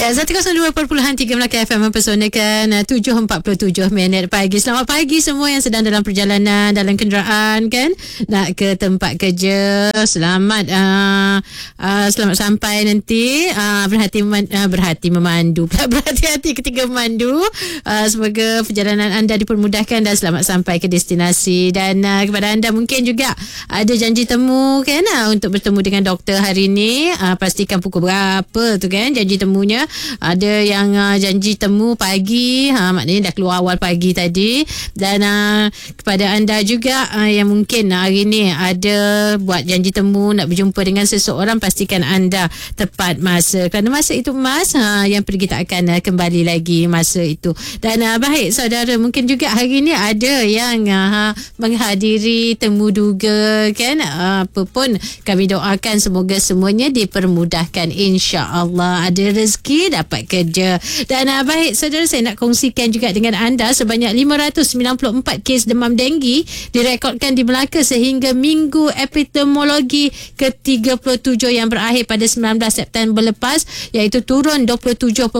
Ya, 102.3 Melaka FM mempersonakan 7.47 minit pagi. Selamat pagi semua yang sedang dalam perjalanan, dalam kenderaan kan, nak ke tempat kerja. Selamat selamat sampai nanti. Berhati memandu pula, berhati-hati ketika memandu. Semoga perjalanan anda dipermudahkan dan selamat sampai ke destinasi. Dan kepada anda mungkin juga ada janji temu kan, untuk bertemu dengan doktor hari ini. Pastikan pukul berapa tu kan janji temunya. Ada yang janji temu pagi, maknanya dah keluar awal pagi tadi. Dan kepada anda juga yang mungkin hari ni ada buat janji temu nak berjumpa dengan seseorang, pastikan anda tepat masa, kerana masa itu emas, yang pergi tak akan kembali lagi masa itu. Dan baik saudara, mungkin juga hari ni ada yang menghadiri temu duga kan. Apa pun kami doakan semoga semuanya dipermudahkan, insya-Allah ada rezeki, dapat kerja. Dan baik saudara, saya nak kongsikan juga dengan anda sebanyak 594 kes demam denggi direkodkan di Melaka sehingga Minggu Epidemiologi ke-37 yang berakhir pada 19 September lepas, iaitu turun 27.47%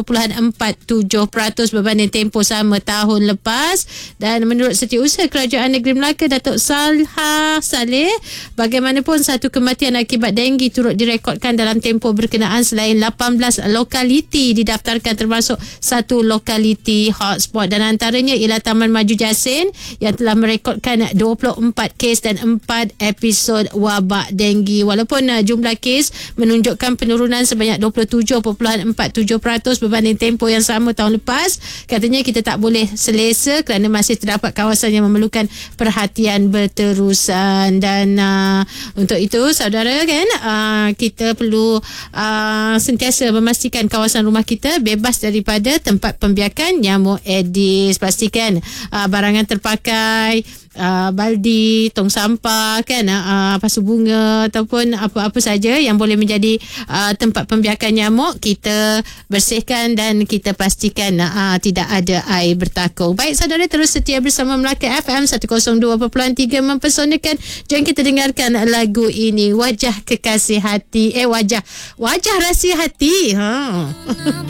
berbanding tempoh sama tahun lepas. Dan menurut Setiausaha Kerajaan Negeri Melaka Datuk Salha Saleh, bagaimanapun satu kematian akibat denggi turut direkodkan dalam tempoh berkenaan selain 18 lokaliti didaftarkan, termasuk satu lokaliti hotspot, dan antaranya ialah Taman Maju Jasin yang telah merekodkan 24 kes dan 4 episod wabak denggi. Walaupun jumlah kes menunjukkan penurunan sebanyak 27.47% berbanding tempoh yang sama tahun lepas, katanya kita tak boleh selesa kerana masih terdapat kawasan yang memerlukan perhatian berterusan. Dan untuk itu saudara kan, kita perlu sentiasa memastikan kawasan rumah kita bebas daripada tempat pembiakan nyamuk Aedes. Pastikan barangan terpakai, baldi, tong sampah kan, pasu bunga ataupun apa-apa saja yang boleh menjadi tempat pembiakan nyamuk, kita bersihkan dan kita pastikan tidak ada air bertakung. Baik saudara, terus setia bersama Melaka FM 102.3 mempersonakan. Jom kita dengarkan lagu ini, Wajah Kekasih Hati, wajah rahsia hati.